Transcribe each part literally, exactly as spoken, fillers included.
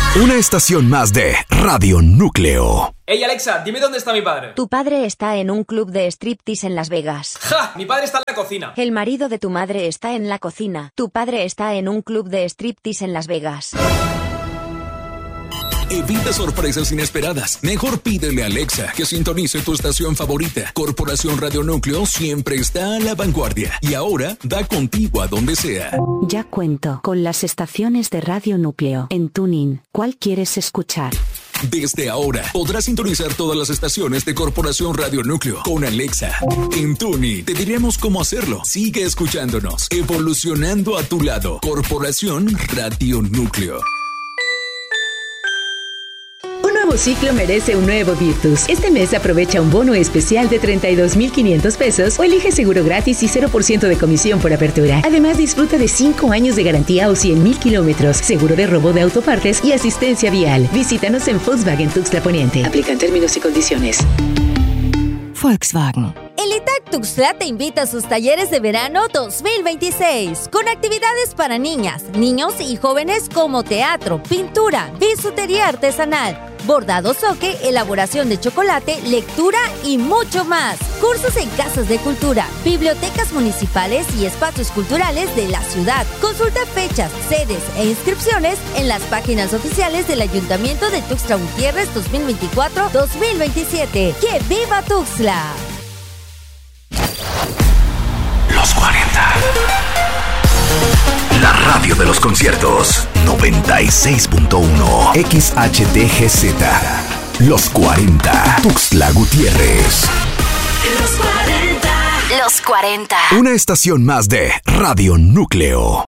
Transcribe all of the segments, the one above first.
Una estación más de Radio Núcleo. Ey, Alexa, dime dónde está mi padre. Tu padre está en un club de striptease en Las Vegas. ¡Ja! Mi padre está en la cocina. El marido de tu madre está en la cocina. Tu padre está en un club de striptease en Las Vegas. Evita sorpresas inesperadas. Mejor pídele a Alexa que sintonice tu estación favorita. Corporación Radio Núcleo siempre está a la vanguardia y ahora da contigo a donde sea. Ya cuento con las estaciones de Radio Núcleo en TuneIn. ¿Cuál quieres escuchar? Desde ahora podrás sintonizar todas las estaciones de Corporación Radio Núcleo con Alexa. En TuneIn te diremos cómo hacerlo. Sigue escuchándonos, evolucionando a tu lado. Corporación Radio Núcleo. Un nuevo ciclo merece un nuevo Virtus. Este mes aprovecha un bono especial de treinta y dos mil quinientos pesos o elige seguro gratis y cero por ciento de comisión por apertura. Además, disfruta de cinco años de garantía o cien mil kilómetros, seguro de robo de autopartes y asistencia vial. Visítanos en Volkswagen Tuxtla Poniente. Aplican términos y condiciones. Volkswagen. El I T A C Tuxtla te invita a sus talleres de verano dos mil veintiséis, con actividades para niñas, niños y jóvenes como teatro, pintura, bisutería artesanal, bordado soque, elaboración de chocolate, lectura y mucho más. Cursos en casas de cultura, bibliotecas municipales y espacios culturales de la ciudad. Consulta fechas, sedes e inscripciones en las páginas oficiales del Ayuntamiento de Tuxtla Gutiérrez dos mil veinticuatro dos mil veintisiete. ¡Que viva Tuxtla! Los cuarenta. La radio de los conciertos. noventa y seis punto uno X H T G Z. Los cuarenta. Tuxtla Gutiérrez. Los cuarenta. Los cuarenta. Una estación más de Radio Núcleo.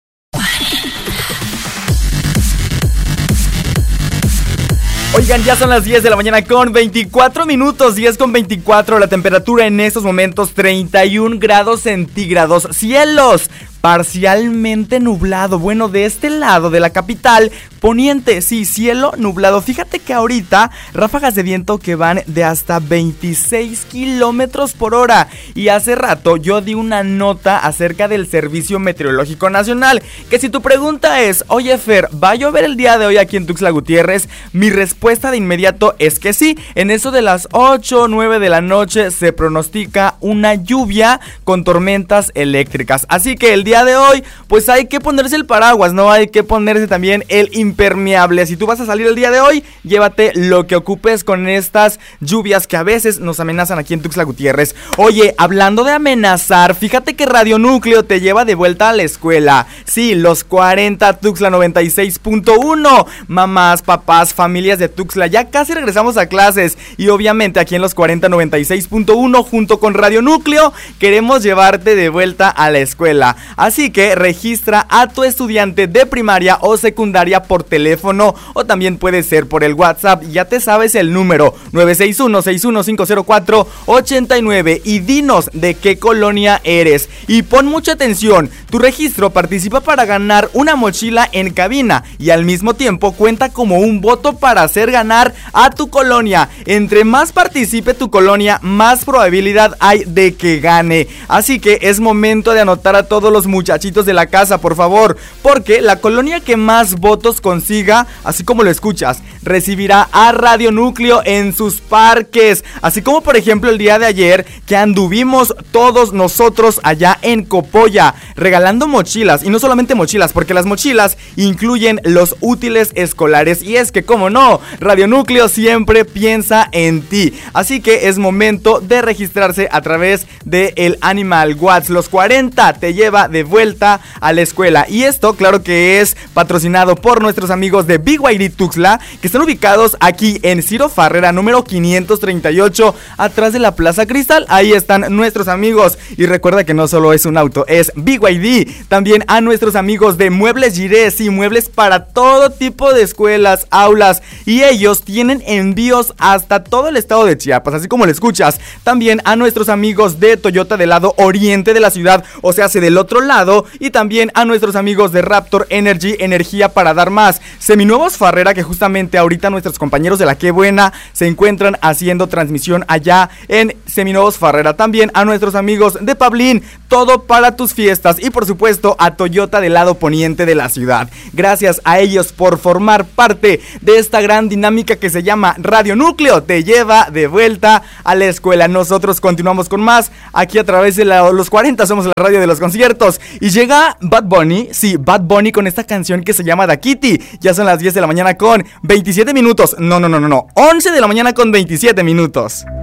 Oigan, ya son las diez de la mañana con veinticuatro minutos, diez con veinticuatro, la temperatura en estos momentos treinta y un grados centígrados, cielos parcialmente nublado. Bueno, de este lado de la capital, poniente, sí, cielo nublado. Fíjate que ahorita ráfagas de viento que van de hasta veintiséis kilómetros por hora. Y hace rato yo di una nota acerca del Servicio Meteorológico Nacional, que si tu pregunta es, oye Fer, ¿va a llover el día de hoy aquí en Tuxtla Gutiérrez? Mi respuesta de inmediato es que sí. En eso de las ocho o nueve de la noche se pronostica una lluvia con tormentas eléctricas. Así que el día de hoy, pues hay que ponerse el paraguas, ¿no? Hay que ponerse también el impermeable. Si tú vas a salir el día de hoy, llévate lo que ocupes con estas lluvias que a veces nos amenazan aquí en Tuxtla Gutiérrez. Oye, hablando de amenazar, fíjate que Radio Núcleo te lleva de vuelta a la escuela. Sí, los cuarenta Tuxtla noventa y seis punto uno. Mamás, papás, familias de Tuxtla, ya casi regresamos a clases. Y obviamente aquí en los cuarenta noventa y seis punto uno, junto con Radio Núcleo, queremos llevarte de vuelta a la escuela. Así que registra a tu estudiante de primaria o secundaria por teléfono o también puede ser por el WhatsApp. Ya te sabes el número nueve seis uno, seis uno cinco cero cuatro, ocho nueve y dinos de qué colonia eres. Y pon mucha atención, tu registro participa para ganar una mochila en cabina y al mismo tiempo cuenta como un voto para hacer ganar a tu colonia. Entre más participe tu colonia, más probabilidad hay de que gane. Así que es momento de anotar a todos los muchachitos de la casa, por favor, porque la colonia que más votos consiga, así como lo escuchas, recibirá a Radio Núcleo en sus parques. Así como por ejemplo el día de ayer que anduvimos todos nosotros allá en Copolla regalando mochilas, y no solamente mochilas, porque las mochilas incluyen los útiles escolares. Y es que, como no, Radio Núcleo siempre piensa en ti. Así que es momento de registrarse a través de el Animal Watts. Los cuarenta te lleva de vuelta a la escuela. Y esto, claro que es patrocinado por nuestros amigos de B Y D Tuxtla, que están ubicados aquí en Ciro Farrera, número quinientos treinta y ocho, atrás de la Plaza Cristal. Ahí están nuestros amigos. Y recuerda que no solo es un auto, es B Y D. También a nuestros amigos de Muebles Girés y muebles para todo tipo de escuelas, aulas. Y ellos tienen envíos hasta todo el estado de Chiapas, así como lo escuchas. También a nuestros amigos de Toyota del lado oriente de la ciudad, o sea, hacia del otro lado, y también a nuestros amigos de Raptor Energy, energía para dar más. Seminuevos Farrera, que justamente ahorita nuestros compañeros de La Qué Buena se encuentran haciendo transmisión allá en Seminuevos Farrera. También a nuestros amigos de Pablín, todo para tus fiestas, y por supuesto a Toyota del lado poniente de la ciudad. Gracias a ellos por formar parte de esta gran dinámica que se llama Radio Núcleo, te lleva de vuelta a la escuela. Nosotros continuamos con más aquí a través de la, los cuarenta, somos la radio de los conciertos, y llega Bad Bunny, sí, Bad Bunny con esta canción que se llama Da Kitty. Ya son las diez de la mañana con veintisiete minutos, no, no, no, no, no, once de la mañana con veintisiete minutos.